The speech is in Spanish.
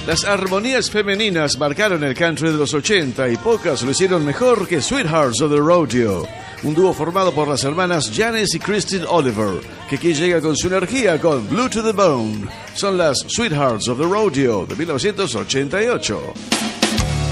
Las armonías femeninas marcaron el country de los 80 y pocas lo hicieron mejor que Sweethearts of the Rodeo, un dúo formado por las hermanas Janice y Christine Oliver, que aquí llega con su energía con Blue to the Bone. Son las Sweethearts of the Rodeo de 1988.